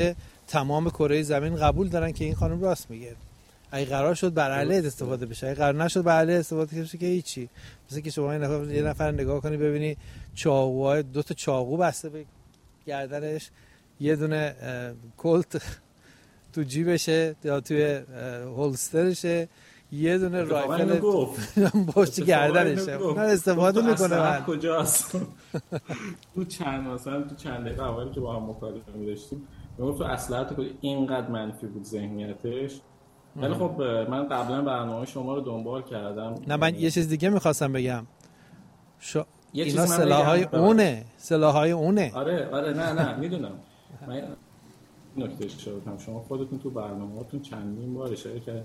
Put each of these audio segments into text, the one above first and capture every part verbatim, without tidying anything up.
تمام کره زمین قبول دارن که این خانم راست میگه. اگه قرار شد بر علیه استفاده بشه، اگه قرار نشد بر علیه استفاده بشه که هیچی. مثلا که شما این نفر یه نفر نگاه کنی ببینی چاقوهای دو تا چاقو بسته به گردنش، یه دونه کلت تو جیبشه یا توی هولسترشه، یه دونه رایفل پشت گردنشه. نه استفاده میکنه. من کجاست؟ تو چند مثلا تو چند دقیقه اولی که با هم مکالمه داشتیم میگفت تو اسلحه کجا اینقدر منفی بود ذهنیتش. ولی خب من قبلا برنامه شما رو دنبال کردم. نه من یه چیز دیگه میخواستم بگم. شو... اینا سلاح‌های اونه، سلاح‌های اونه. آره آره نه نه میدونم. من نکته شدم شما خودتون تو برنامه‌هاتون چندین بار اشاره کردید.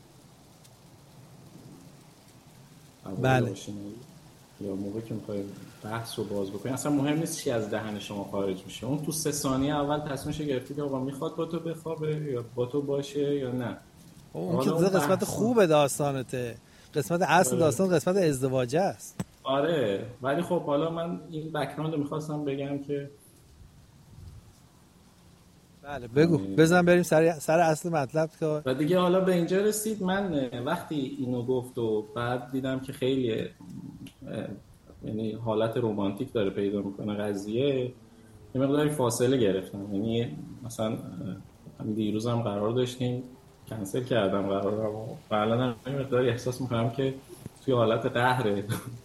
بله. یا موقعی که می‌خواید بحث رو باز بکنید اصلا مهم نیست چی از دهن شما خارج میشه. اون تو سه ثانیه اول تصمیمش گرفتی که آقا میخواد با تو بخوابه یا با تو باشه یا نه. اون که قسمت خوب داستانته. قسمت اصل داستان قسمت ازدواج است. آره ولی خب حالا من این بک‌گراند رو می‌خواستم بگم که بله بگو بزن بریم سر سر اصل مطلب که و دیگه حالا به اینجا رسید. من وقتی اینو گفت و بعد دیدم که خیلی یعنی حالت رمانتیک داره پیدا میکنه قضیه، یه مقداری فاصله گرفتم. یعنی مثلا دیروزم قرار داشتیم کنسل کردم قرارم و الان یه مقداری احساس میکنم که توی حالت قهره.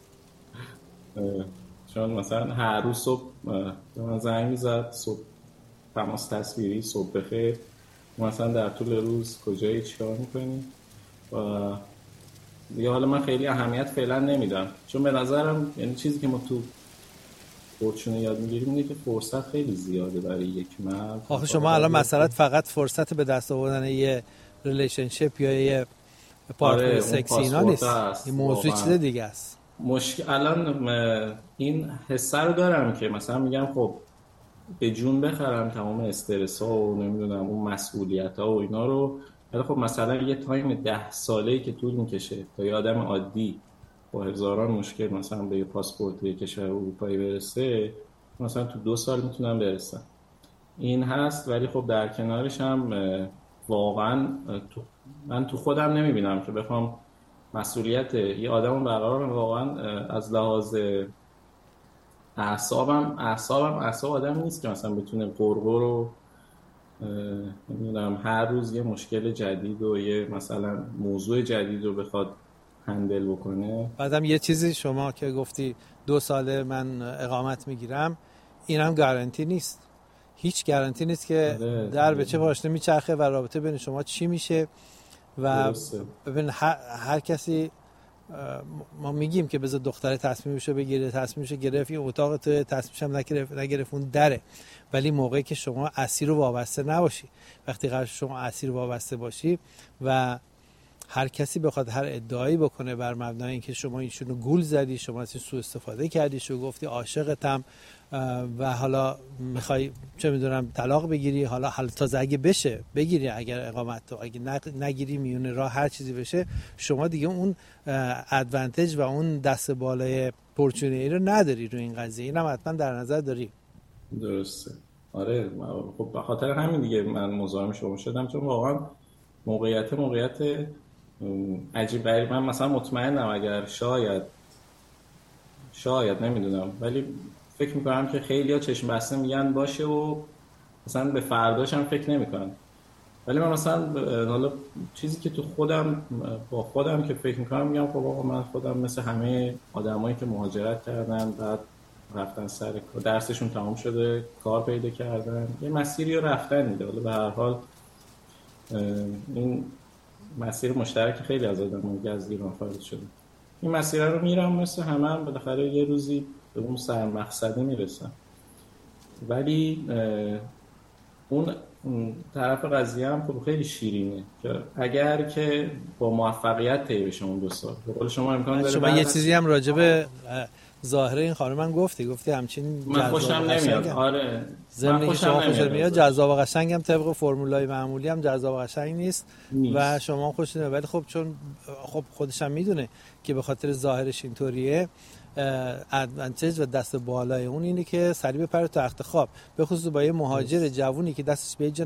چون مثلا هر روز صبح به من زنگ میزد، صبح تماس تصویری، صبح بخیر، مثلا در طول روز کجایی چیکار میکنی و دیگه حالا من خیلی اهمیت فعلا نمیدم. چون به نظرم یعنی چیزی که ما تو فورچون یاد میگیریم اینه که فرصت خیلی زیاده برای یک مرد. آخه شما الان مسئلت فقط فرصت به دست آوردن یه ریلیشنشیپ یا یه پارتنر آره سکسی اینا نیست. این موضوع چیز دیگه است. مشکل الان این حسه رو دارم که مثلا میگم خب به جون بخرم تمام استرس ها و نمیدونم اون مسئولیت ها و اینا رو، ولی خب مثلا یه تایم ده ساله‌ای که طول میکشه تا یه آدم عادی با هزاران مشکل مثلا به یه پاسپورت یه کشور اروپایی برسه، مثلا تو دو سال میتونم برسم. این هست. ولی خب در کنارش هم واقعا تو من تو خودم نمیبینم که بخوام مسئولیت یه آدمو برقرار واقعا از لحاظ اعصابم اعصابم اعصاب آدم نیست که مثلا بتونه قرقر رو نمیدونم هر روز یه مشکل جدید و یه مثلا موضوع جدید رو بخواد هندل بکنه. بعدم یه چیزی شما که گفتی دو ساله من اقامت میگیرم، اینم گارانتی نیست. هیچ گارانتی نیست که در به چه پاشنه میچرخه و رابطه بین شما چی میشه. و ببین هر, هر کسی ما میگیم که بذار دختره تصمیمشو بگیره، تصمیمشو گرفت، این اتاق تو تصمیمش هم نگرفت نگرفت اون دره. ولی موقعی که شما اسیر و وابسته نباشی، وقتی قرار شما اسیر و وابسته باشی و هر کسی بخواد هر ادعایی بکنه بر مبنای اینکه شما اینشونو گول زدی، شما از این سوء استفاده کردی، شو گفتی عاشقتم و حالا میخوای چه میدونم طلاق بگیری، حالا حالا تازه اگه بشه بگیری، اگر اقامت تو اگه نگیری میونه راه هر چیزی بشه، شما دیگه اون ادوانتج و اون دست بالای پورچونی رو نداری رو این قضیه. اینم حتما در نظر داری. درسته. آره خب به خاطر همین دیگه من مزاحم شما شدم، چون واقعا موقعیت موقعیت عجیب غریب. من مثلا مطمئنم اگر شاید شاید نمیدونم ولی فکر میکنم که خیلی ها چشم بسته میگن باشه و مثلا به فرداش هم فکر نمیکنن. ولی من مثلا حالا چیزی که تو خودم با خودم که فکر میکنم میگم خب آقا من خودم مثل همه آدمایی که مهاجرت کردن بعد رفتن سر درسشون تمام شده کار پیدا کردن یه مسیری رو رفتن میده. حالا به هر حال این مسیر مشترک خیلی از آدم‌ها از ایران خارج شده. این مسیر رو میرم مثل همه هم بالاخره یه روزی به اون سر مقصده میرسم. ولی اون طرف قضیه هم خب خیلی شیرینه که اگر که با موفقیت طی بشه اون دو سال به قول شما امکان داره. شما یه چیزی هم راجع به ظاهر این خانم من گفتی گفتی همچین من خوشم نمیاد. آره زمینی که شما خوشت میاد جذاب و قشنگ هم طبق فرمولای معمولی هم جذاب و قشنگ نیست, نیست. و شما خوشت نمیاد. ولی خب چون خب خودش هم میدونه که به خاطر ظاهرش اینطوریه ادوانتج و دست بالای اون اینه که سریع بپره تو تخت خواب، به خصوص با یه مهاجر جوونی که دستش به